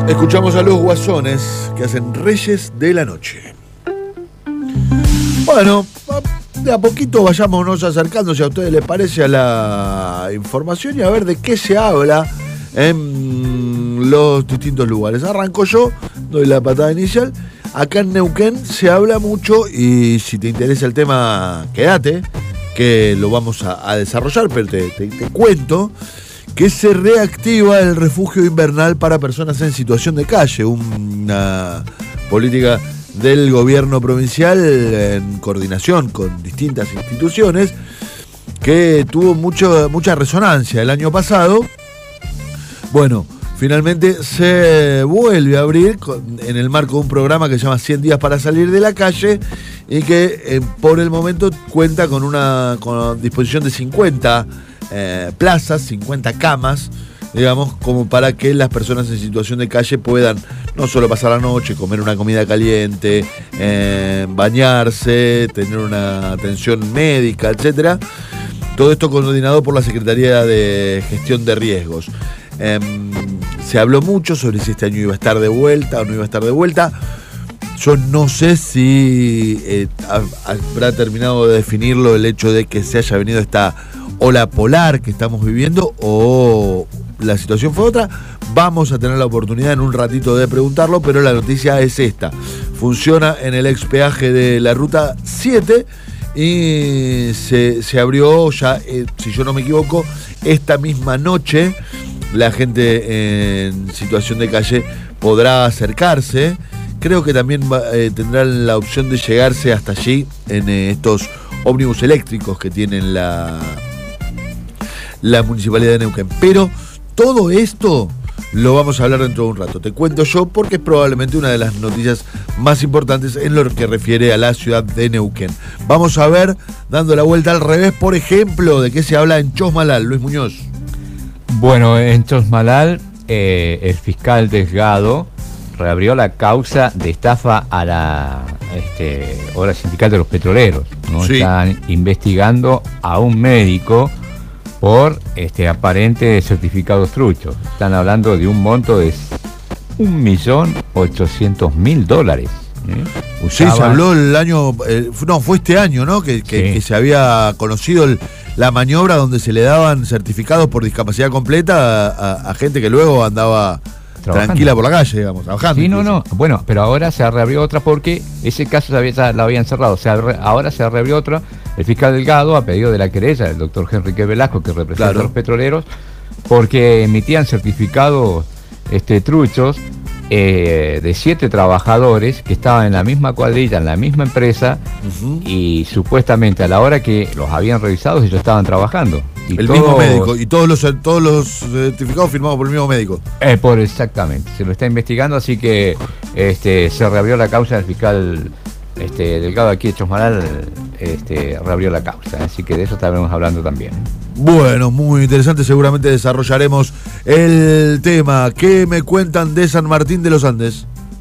Escuchamos a los Guasones que hacen Reyes de la Noche. Bueno, de a poquito vayámonos acercando, si a ustedes les parece, a la información y a ver de qué se habla en los distintos lugares. Arranco yo, doy la patada inicial. Acá en Neuquén se habla mucho y si te interesa el tema, quédate, que lo vamos a desarrollar, pero te cuento que se reactiva el refugio invernal para personas en situación de calle, una política del gobierno provincial en coordinación con distintas instituciones que tuvo mucha resonancia el año pasado. Bueno, finalmente se vuelve a abrir en el marco de un programa que se llama 100 días para salir de la calle y que por el momento cuenta con disposición de 50 plazas, 50 camas, digamos, como para que las personas en situación de calle puedan no solo pasar la noche, comer una comida caliente, bañarse, tener una atención médica, etcétera. Todo esto coordinado por la Secretaría de Gestión de Riesgos. Se habló mucho sobre si este año iba a estar de vuelta o no iba a estar de vuelta. Yo no sé si habrá terminado de definirlo el hecho de que se haya venido esta ola polar que estamos viviendo o la situación fue otra. Vamos a tener la oportunidad en un ratito de preguntarlo, pero la noticia es esta. Funciona en el ex peaje de la Ruta 7 y se abrió ya, si yo no me equivoco, esta misma noche. La gente en situación de calle podrá acercarse. Creo que también tendrán la opción de llegarse hasta allí en estos ómnibus eléctricos que tienen la Municipalidad de Neuquén. Pero todo esto lo vamos a hablar dentro de un rato. Te cuento yo porque es probablemente una de las noticias más importantes en lo que refiere a la ciudad de Neuquén. Vamos a ver, dando la vuelta al revés, por ejemplo, de qué se habla en Chosmalal. Luis Muñoz. Bueno, en Chosmalal, el fiscal Delgado reabrió la causa de estafa a la obra sindical de los petroleros, ¿no? Sí. Están investigando a un médico por aparentes certificados truchos. Están hablando de un monto de $1.800.000. Sí, se habló el año, fue este año, ¿no? Que se había conocido la maniobra donde se le daban certificados por discapacidad completa a gente que luego andaba tranquila por la calle, digamos, trabajando. Sí, no. Bueno, pero ahora se reabrió otra porque ese caso la habían cerrado. Ahora se reabrió otra. El fiscal Delgado, a pedido de la querella del doctor Henrique Velasco, que representa a los petroleros, porque emitían certificados truchos de 7 trabajadores que estaban en la misma cuadrilla, en la misma empresa, y supuestamente a la hora que los habían revisado ellos estaban trabajando. Mismo médico, y todos los certificados firmados por el mismo médico. Exactamente, se lo está investigando, así que se reabrió la causa del fiscal Delgado aquí de Chosmalal, reabrió la causa, así que de eso estaremos hablando también. Bueno, muy interesante, seguramente desarrollaremos el tema. ¿Qué me cuentan de San Martín de los Andes?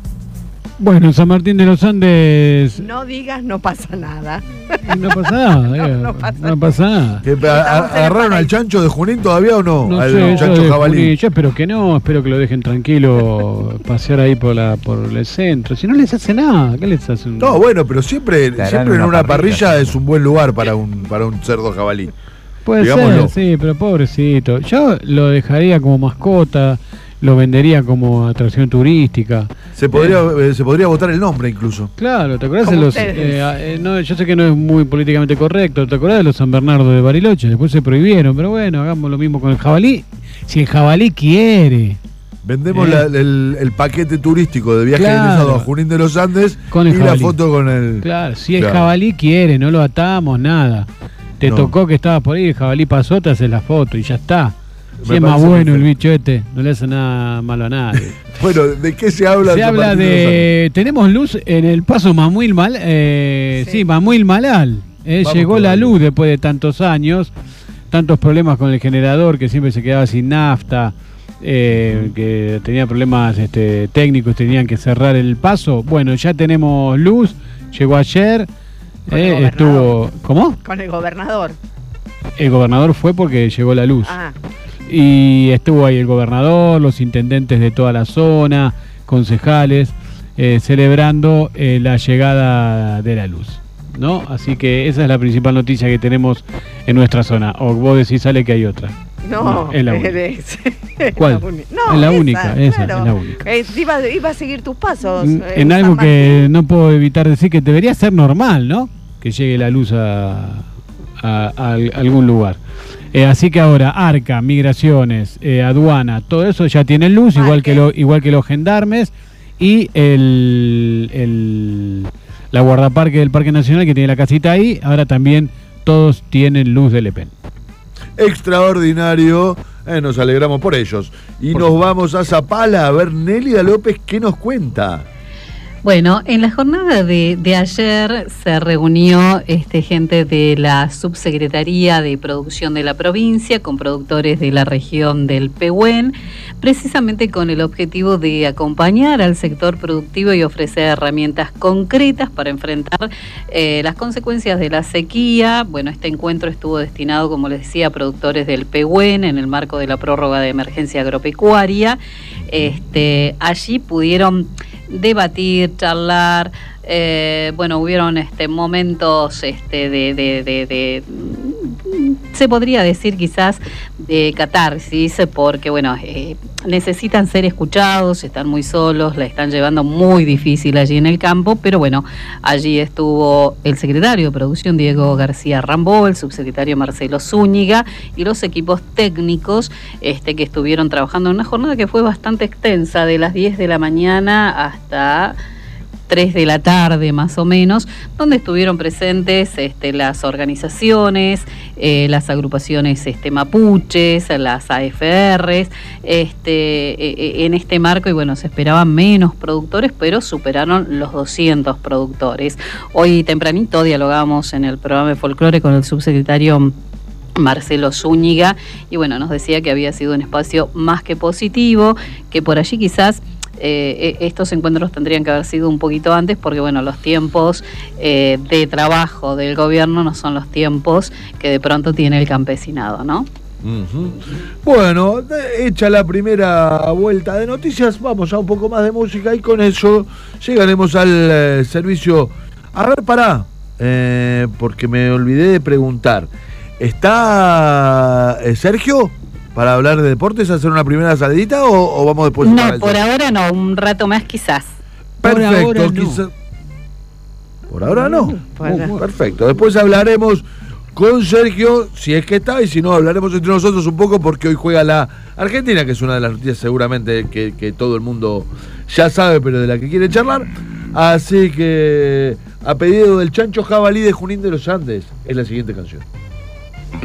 Bueno, San Martín de los Andes... No digas, no pasa nada. No pasa nada, no pasa nada. ¿Agarraron al chancho de Junín todavía o no? No al sé, chancho jabalí. Yo espero que no, espero que lo dejen tranquilo pasear ahí por el centro. Si no les hace nada, ¿qué les hacen? No, bueno, pero siempre en una parrilla es un buen lugar para un cerdo jabalí. Puede ser, sí, pero pobrecito. Yo lo dejaría como mascota, lo vendería como atracción turística. Se podría votar el nombre incluso. Claro, ¿te acordás de los... no, yo sé que no es muy políticamente correcto, ¿te acordás de los San Bernardo de Bariloche? Después se prohibieron, pero bueno, hagamos lo mismo con el jabalí. Si el jabalí quiere... Vendemos el paquete turístico de viaje egresado a Junín de los Andes con el jabalí. La foto con el... Claro, si el jabalí quiere, no lo atamos, nada. Te tocó que estabas por ahí, el jabalí pasó, te haces la foto y ya está. Si es más bueno el bicho no le hace nada malo a nadie. Bueno, ¿de qué se habla? Se habla de... Tenemos luz en el paso Mamuil Malal. Sí, Mamuil Malal. Llegó la luz después de tantos años, tantos problemas con el generador que siempre se quedaba sin nafta, que tenía problemas técnicos, tenían que cerrar el paso. Bueno, ya tenemos luz, llegó ayer. Estuvo... ¿Cómo? Con el gobernador. El gobernador fue porque llegó la luz. y estuvo ahí el gobernador, los intendentes de toda la zona, concejales, celebrando la llegada de la luz, ¿no? Así que esa es la principal noticia que tenemos en nuestra zona. O vos decís, Ale, que hay otra. No, es la única. ¿Cuál? No, es la única, esa es la única. Iba a seguir tus pasos. En algo que no puedo evitar decir que debería ser normal, ¿no? Que llegue la luz a algún lugar. Así que ahora, Arca, Migraciones, Aduana, todo eso ya tiene luz, igual que los gendarmes, y la guardaparque del Parque Nacional, que tiene la casita ahí, ahora también todos tienen luz de LEPEN. Extraordinario, nos alegramos por ellos. Y nos vamos a Zapala a ver Nelia López, ¿qué nos cuenta? Bueno, en la jornada de ayer se reunió gente de la Subsecretaría de Producción de la provincia con productores de la región del Pehuen, precisamente con el objetivo de acompañar al sector productivo y ofrecer herramientas concretas para enfrentar las consecuencias de la sequía. Bueno, este encuentro estuvo destinado, como les decía, a productores del Pehuen en el marco de la prórroga de emergencia agropecuaria. Allí pudieron debatir, charlar, hubieron momentos se podría decir quizás de catarsis, porque necesitan ser escuchados, están muy solos, la están llevando muy difícil allí en el campo, pero allí estuvo el secretario de Producción Diego García Rambó, el subsecretario Marcelo Zúñiga y los equipos técnicos que estuvieron trabajando en una jornada que fue bastante extensa, de las 10 de la mañana hasta 3 de la tarde más o menos, donde estuvieron presentes las organizaciones, las agrupaciones mapuches, las AFRs, en este marco, y se esperaban menos productores, pero superaron los 200 productores. Hoy tempranito dialogamos en el programa de folclore con el subsecretario Marcelo Zúñiga, y nos decía que había sido un espacio más que positivo, que por allí quizás estos encuentros tendrían que haber sido un poquito antes, porque los tiempos de trabajo del gobierno no son los tiempos que de pronto tiene el campesinado, ¿no? Uh-huh. Bueno, hecha la primera vuelta de noticias, vamos a un poco más de música y con eso llegaremos al servicio. A ver, pará, porque me olvidé de preguntar. ¿Está Sergio para hablar de deportes, hacer una primera salidita o vamos después? No, por ahora no, un rato más quizás. Perfecto, por ahora no. Perfecto, después hablaremos con Sergio, si es que está, y si no, hablaremos entre nosotros un poco, porque hoy juega la Argentina, que es una de las noticias seguramente que todo el mundo ya sabe, pero de la que quiere charlar. Así que, a pedido del Chancho Jabalí de Junín de los Andes, es la siguiente canción.